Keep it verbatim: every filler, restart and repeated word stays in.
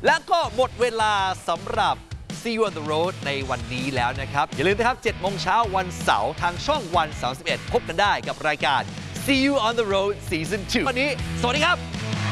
และก็หมดเวลาสำหรับ See You on the Road ในวันนี้แล้วนะครับอย่าลืมนะครับเจ็ดโมงเช้าวันเสาร์ทางช่องวันสามสิบเอ็ดพบกันได้กับรายการ See You on the Road Season ทูวันนี้สวัสดีครับ